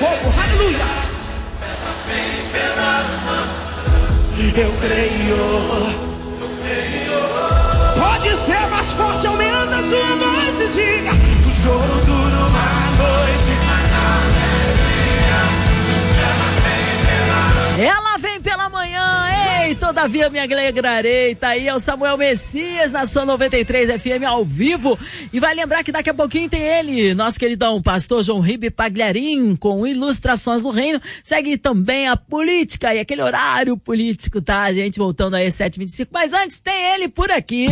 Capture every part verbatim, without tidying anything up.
fogo, aleluia. Eu creio. Pode ser mais forte, aumenta a sua voz e diga: o choro dura uma noite, mas a alegria, ela vem pela manhã. Ei, todavia me alegrarei. Tá aí, é o Samuel Messias na sua noventa e três F M ao vivo. E vai lembrar que daqui a pouquinho tem ele, nosso queridão pastor João Ribe Pagliarim, com ilustrações do reino. Segue também a política e aquele horário político, tá, gente? Voltando aí, sete e vinte e cinco. Mas antes tem ele por aqui.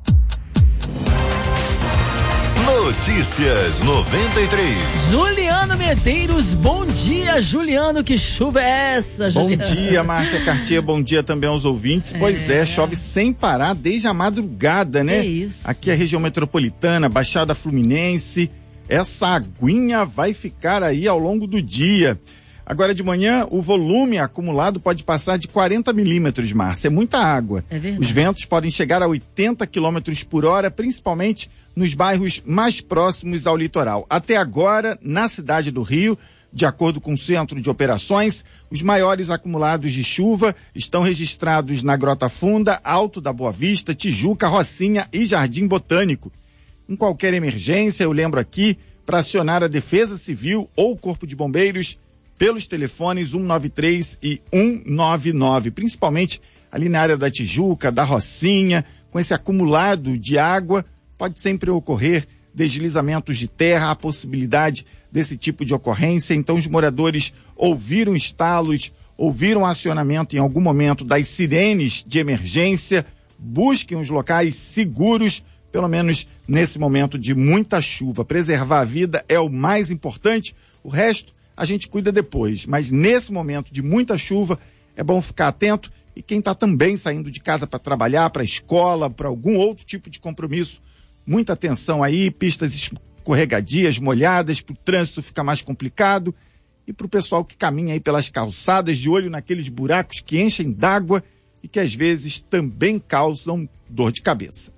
Notícias noventa e três. Juliano Medeiros, bom dia, Juliano, que chuva é essa, Juliano? Bom dia, Márcia Cartier, bom dia também aos ouvintes. É. Pois é, chove sem parar desde a madrugada, né? É isso. Aqui a região metropolitana, Baixada Fluminense, essa aguinha vai ficar aí ao longo do dia. Agora de manhã, o volume acumulado pode passar de quarenta milímetros, Márcia, é muita água. É verdade. Os ventos podem chegar a oitenta quilômetros por hora, principalmente nos bairros mais próximos ao litoral. Até agora, na cidade do Rio, de acordo com o Centro de Operações, os maiores acumulados de chuva estão registrados na Grota Funda, Alto da Boa Vista, Tijuca, Rocinha e Jardim Botânico. Em qualquer emergência, eu lembro aqui, para acionar a Defesa Civil ou o Corpo de Bombeiros pelos telefones um nove três e um nove nove, principalmente ali na área da Tijuca, da Rocinha, com esse acumulado de água, pode sempre ocorrer deslizamentos de terra, a possibilidade desse tipo de ocorrência. Então os moradores ouviram estalos, ouviram acionamento em algum momento das sirenes de emergência, busquem os locais seguros, pelo menos nesse momento de muita chuva. Preservar a vida é o mais importante, o resto a gente cuida depois, mas nesse momento de muita chuva é bom ficar atento, e quem está também saindo de casa para trabalhar, para a escola, para algum outro tipo de compromisso, muita atenção aí, pistas escorregadias, molhadas, para o trânsito ficar mais complicado, e para o pessoal que caminha aí pelas calçadas, de olho naqueles buracos que enchem d'água e que às vezes também causam dor de cabeça.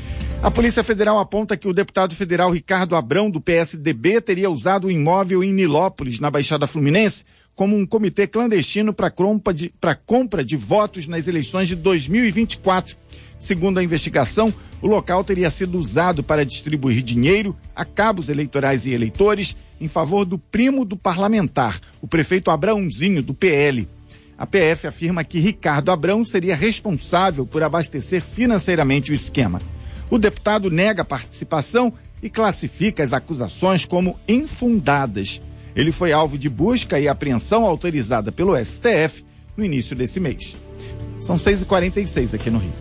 A Polícia Federal aponta que o deputado federal Ricardo Abrão, do P S D B, teria usado o imóvel em Nilópolis, na Baixada Fluminense, como um comitê clandestino para compra de, para compra de votos nas eleições de dois mil e vinte e quatro. Segundo a investigação, o local teria sido usado para distribuir dinheiro a cabos eleitorais e eleitores em favor do primo do parlamentar, o prefeito Abrãozinho, do P L. A P F afirma que Ricardo Abrão seria responsável por abastecer financeiramente o esquema. O deputado nega a participação e classifica as acusações como infundadas. Ele foi alvo de busca e apreensão autorizada pelo S T F no início desse mês. São seis e quarenta e seis aqui no Rio.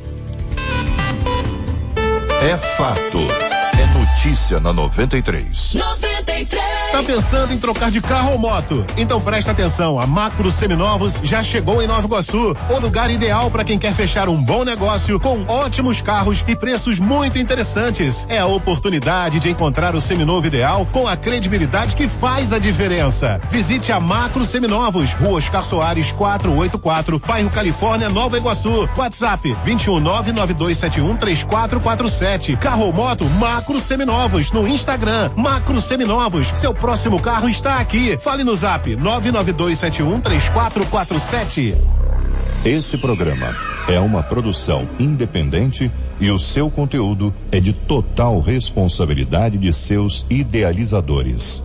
É fato. É notícia na noventa e três. noventa e três. Tá pensando em trocar de carro ou moto? Então presta atenção, a Macro Seminovos já chegou em Nova Iguaçu, o lugar ideal para quem quer fechar um bom negócio com ótimos carros e preços muito interessantes. É a oportunidade de encontrar o seminovo ideal com a credibilidade que faz a diferença. Visite a Macro Seminovos, Rua Oscar Soares quatrocentos e oitenta e quatro, bairro Califórnia, Nova Iguaçu. WhatsApp vinte e um nove nove dois sete um três quatro quatro sete. Carro ou moto, Macro Seminovos no Instagram. Macro Seminovos, seu próximo carro está aqui. Fale no zap nove nove dois sete um três quatro quatro sete. Esse programa é uma produção independente e o seu conteúdo é de total responsabilidade de seus idealizadores.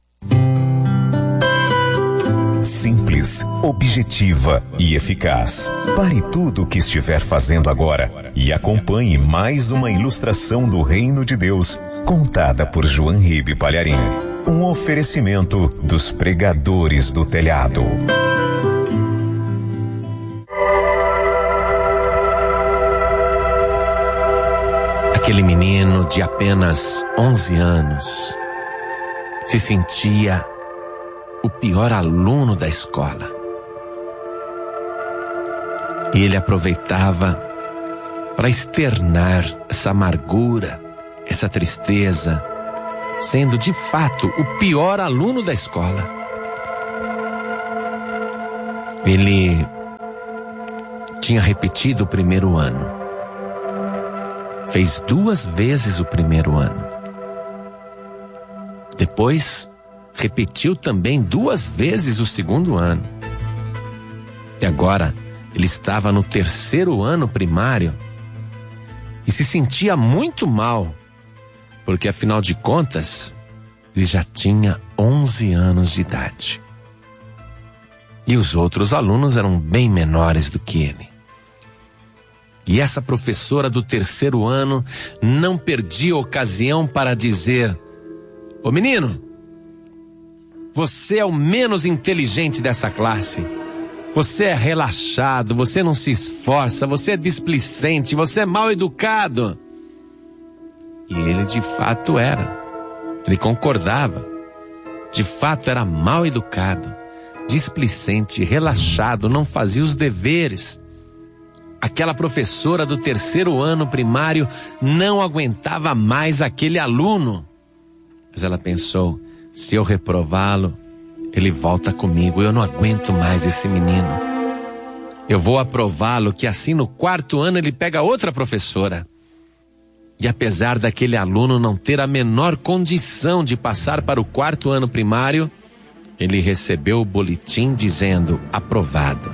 Simples, objetiva e eficaz. Pare tudo o que estiver fazendo agora e acompanhe mais uma ilustração do Reino de Deus, contada por João Ribe Pagliarim. Um oferecimento dos pregadores do telhado. Aquele menino de apenas onze anos se sentia o pior aluno da escola. E ele aproveitava para externar essa amargura, essa tristeza, sendo de fato o pior aluno da escola. Ele tinha repetido o primeiro ano. Fez duas vezes o primeiro ano. Depois repetiu também duas vezes o segundo ano. E agora ele estava no terceiro ano primário e se sentia muito mal, porque afinal de contas, ele já tinha onze anos de idade. E os outros alunos eram bem menores do que ele. E essa professora do terceiro ano não perdia ocasião para dizer: ô menino, você é o menos inteligente dessa classe. Você é relaxado, você não se esforça, você é displicente, você é mal educado. E ele de fato era. Ele concordava. De fato era mal educado, displicente, relaxado, não fazia os deveres. Aquela professora do terceiro ano primário não aguentava mais aquele aluno. Mas ela pensou: se eu reprová-lo, ele volta comigo, eu não aguento mais esse menino. Eu vou aprová-lo, que assim no quarto ano ele pega outra professora. E apesar daquele aluno não ter a menor condição de passar para o quarto ano primário, ele recebeu o boletim dizendo aprovado.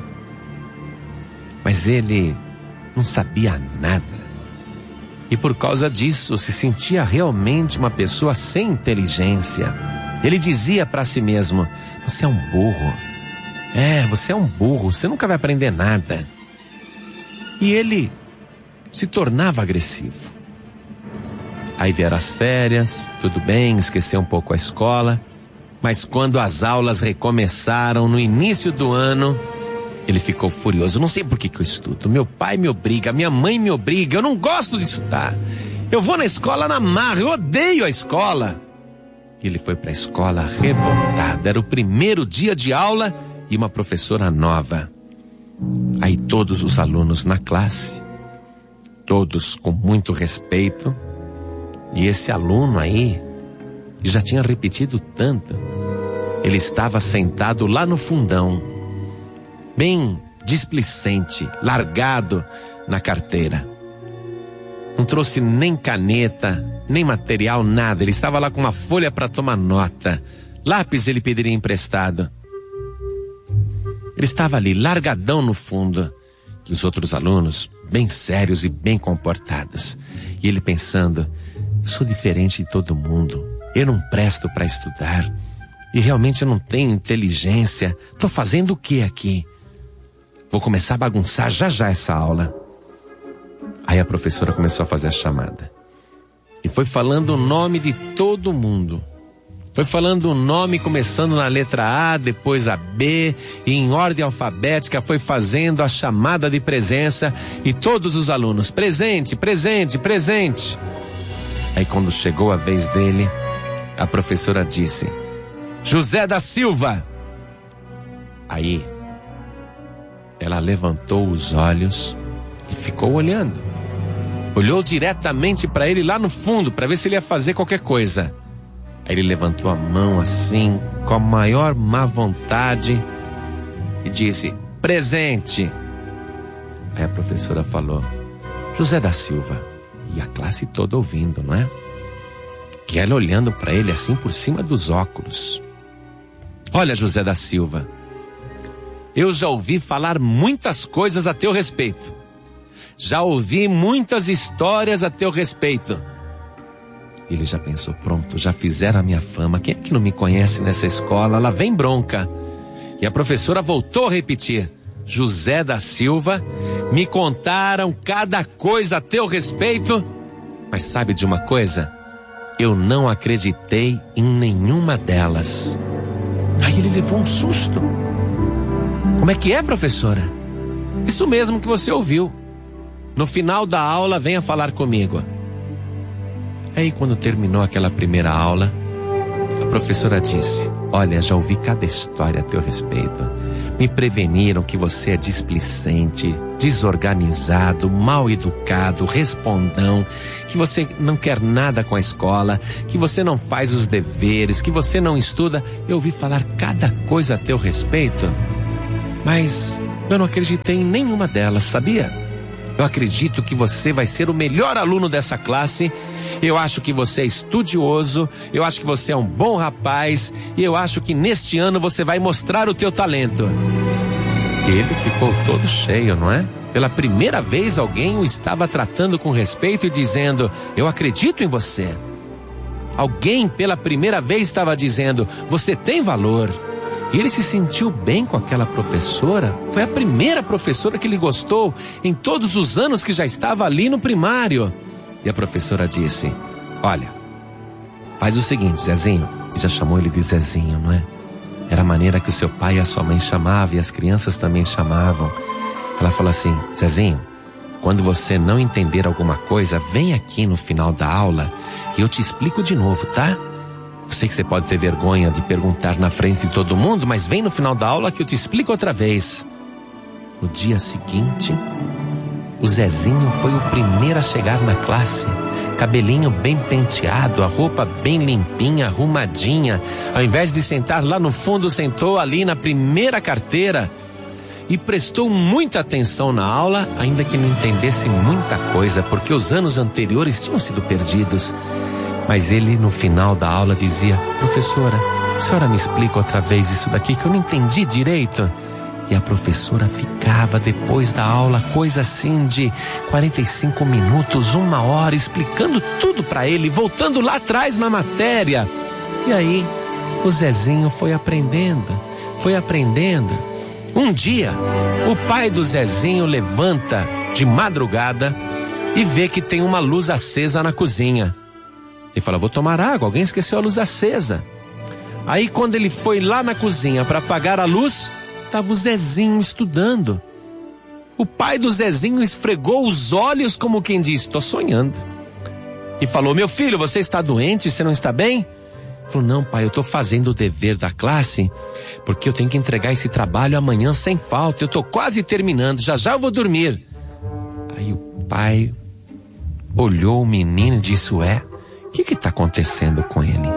Mas ele não sabia nada. E por causa disso se sentia realmente uma pessoa sem inteligência. Ele dizia para si mesmo: você é um burro. É, você é um burro, você nunca vai aprender nada. E ele se tornava agressivo. Aí vieram as férias, tudo bem, esqueceu um pouco a escola. Mas quando as aulas recomeçaram no início do ano, ele ficou furioso. Não sei por que que eu estudo. Meu pai me obriga, minha mãe me obriga. Eu não gosto de estudar. Eu vou na escola na marra, eu odeio a escola. Ele foi para a escola revoltado. Era o primeiro dia de aula e uma professora nova. Aí todos os alunos na classe, todos com muito respeito. E esse aluno aí, que já tinha repetido tanto, ele estava sentado lá no fundão, bem displicente, largado na carteira. Não trouxe nem caneta, nem material, nada. Ele estava lá com uma folha para tomar nota. Lápis ele pediria emprestado. Ele estava ali, largadão no fundo. E os outros alunos, bem sérios e bem comportados. E ele pensando: eu sou diferente de todo mundo. Eu não presto para estudar. E realmente eu não tenho inteligência. Estou fazendo o que aqui? Vou começar a bagunçar já já essa aula. Aí a professora começou a fazer a chamada. E foi falando o nome de todo mundo. Foi falando o nome começando na letra A, depois a B, e em ordem alfabética foi fazendo a chamada de presença. E todos os alunos: presente, presente, presente. Aí quando chegou a vez dele, a professora disse: José da Silva. Aí ela levantou os olhos e ficou olhando. Olhou diretamente para ele lá no fundo, para ver se ele ia fazer qualquer coisa. Aí ele levantou a mão assim, com a maior má vontade, e disse: presente. Aí a professora falou: José da Silva. E a classe toda ouvindo, não é? Que ela olhando para ele assim por cima dos óculos. Olha, José da Silva, eu já ouvi falar muitas coisas a teu respeito. Já ouvi muitas histórias a teu respeito. Ele já pensou: pronto, já fizeram a minha fama. Quem é que não me conhece nessa escola? Lá vem bronca. E a professora voltou a repetir: José da Silva, me contaram cada coisa a teu respeito. Mas sabe de uma coisa? Eu não acreditei em nenhuma delas. Aí ele levou um susto. Como é que é, professora? Isso mesmo que você ouviu. No final da aula, venha falar comigo. Aí quando terminou aquela primeira aula, a professora disse: olha, já ouvi cada história a teu respeito. Me preveniram que você é displicente, desorganizado, mal educado, respondão, que você não quer nada com a escola, que você não faz os deveres, que você não estuda. Eu ouvi falar cada coisa a teu respeito, mas eu não acreditei em nenhuma delas, sabia? Eu acredito que você vai ser o melhor aluno dessa classe eu acho que você é estudioso, eu acho que você é um bom rapaz, e eu acho que neste ano você vai mostrar o teu talento. Ele ficou todo cheio, não é? Pela primeira vez alguém o estava tratando com respeito e dizendo, eu acredito em você. Alguém pela primeira vez estava dizendo, você tem valor. E ele se sentiu bem com aquela professora. Foi a primeira professora que ele gostou em todos os anos que já estava ali no primário. E a professora disse, olha, faz o seguinte, Zezinho. E já chamou ele de Zezinho, não é? Era a maneira que o seu pai e a sua mãe chamavam, e as crianças também chamavam. Ela falou assim, Zezinho, quando você não entender alguma coisa, vem aqui no final da aula e eu te explico de novo, tá? Eu sei que você pode ter vergonha de perguntar na frente de todo mundo, mas vem no final da aula que eu te explico outra vez. No dia seguinte, o Zezinho foi o primeiro a chegar na classe. Cabelinho bem penteado, a roupa bem limpinha, arrumadinha. Ao invés de sentar lá no fundo, sentou ali na primeira carteira e prestou muita atenção na aula, ainda que não entendesse muita coisa, porque os anos anteriores tinham sido perdidos. Mas ele, no final da aula, dizia, professora, a senhora me explica outra vez isso daqui que eu não entendi direito? E a professora ficava depois da aula, coisa assim de quarenta e cinco minutos, uma hora, explicando tudo para ele, voltando lá atrás na matéria. E aí, o Zezinho foi aprendendo, foi aprendendo. Um dia, o pai do Zezinho levanta de madrugada e vê que tem uma luz acesa na cozinha. Ele fala, vou tomar água, alguém esqueceu a luz acesa. Aí quando ele foi lá na cozinha para apagar a luz, estava o Zezinho estudando. O pai do Zezinho esfregou os olhos como quem diz, estou sonhando. E falou, meu filho, você está doente? Você não está bem? Ele falou, não pai, eu estou fazendo o dever da classe, porque eu tenho que entregar esse trabalho amanhã sem falta. Eu estou quase terminando, já já eu vou dormir. Aí o pai olhou o menino e disse, ué, o que está acontecendo com ele?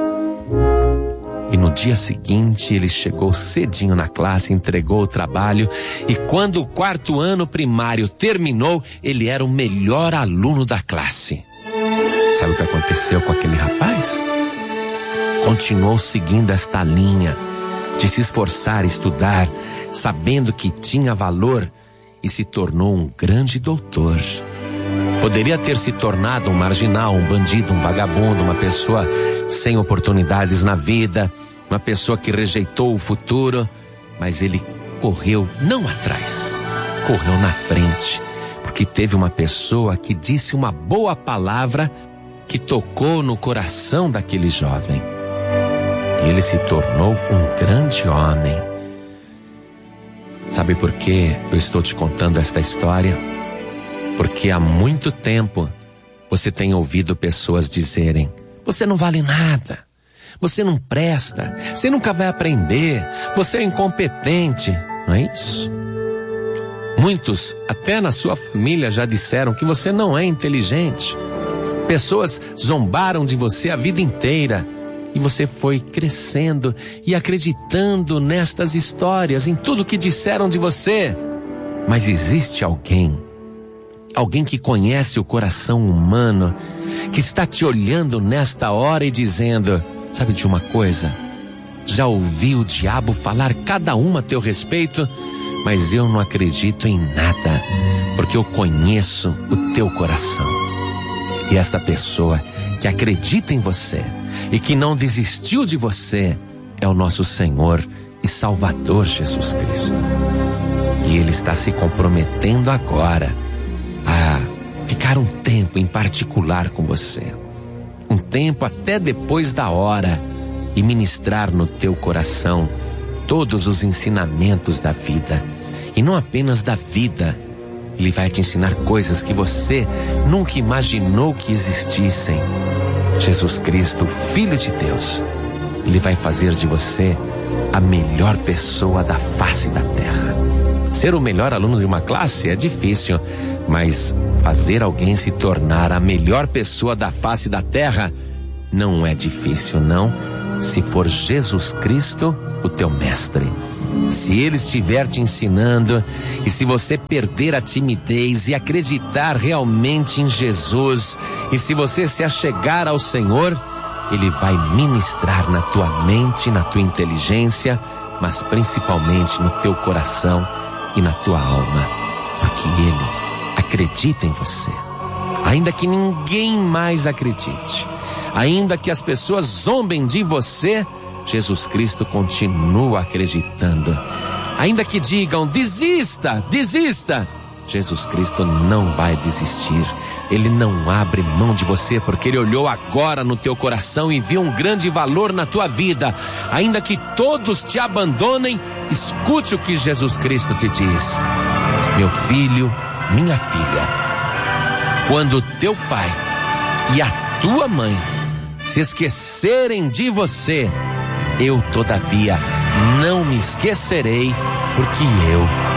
E no dia seguinte ele chegou cedinho na classe, entregou o trabalho, e quando o quarto ano primário terminou, ele era o melhor aluno da classe. Sabe o que aconteceu com aquele rapaz? Continuou seguindo esta linha de se esforçar, estudar, sabendo que tinha valor, e se tornou um grande doutor. Poderia ter se tornado um marginal, um bandido, um vagabundo, uma pessoa sem oportunidades na vida, uma pessoa que rejeitou o futuro, mas ele correu não atrás, correu na frente, porque teve uma pessoa que disse uma boa palavra que tocou no coração daquele jovem. E ele se tornou um grande homem. Sabe por que eu estou te contando esta história? Porque há muito tempo você tem ouvido pessoas dizerem, você não vale nada, você não presta, você nunca vai aprender, você é incompetente, não é isso? Muitos, até na sua família, já disseram que você não é inteligente. Pessoas zombaram de você a vida inteira. E você foi crescendo e acreditando nestas histórias, em tudo que disseram de você. Mas existe alguém, alguém que conhece o coração humano, que está te olhando nesta hora e dizendo, sabe de uma coisa? Já ouvi o diabo falar cada uma a teu respeito, mas eu não acredito em nada, porque eu conheço o teu coração. E esta pessoa que acredita em você e que não desistiu de você é o nosso Senhor e Salvador Jesus Cristo. E Ele está se comprometendo agora a ficar um tempo em particular com você, um tempo até depois da hora, e ministrar no teu coração todos os ensinamentos da vida, e não apenas da vida. Ele vai te ensinar coisas que você nunca imaginou que existissem. Jesus Cristo, Filho de Deus, Ele vai fazer de você a melhor pessoa da face da terra. Ser o melhor aluno de uma classe é difícil, mas fazer alguém se tornar a melhor pessoa da face da terra não é difícil, não, se for Jesus Cristo o teu mestre. Se Ele estiver te ensinando, e se você perder a timidez e acreditar realmente em Jesus, e se você se achegar ao Senhor, Ele vai ministrar na tua mente, na tua inteligência, mas principalmente no teu coração e na tua alma, porque Ele acredita em você. Ainda que ninguém mais acredite, ainda que as pessoas zombem de você, Jesus Cristo continua acreditando. Ainda que digam, desista, desista, Jesus Cristo não vai desistir. Ele não abre mão de você, porque Ele olhou agora no teu coração e viu um grande valor na tua vida. Ainda que todos te abandonem, escute o que Jesus Cristo te diz. Meu filho, minha filha, quando teu pai e a tua mãe se esquecerem de você, eu, todavia, não me esquecerei, porque eu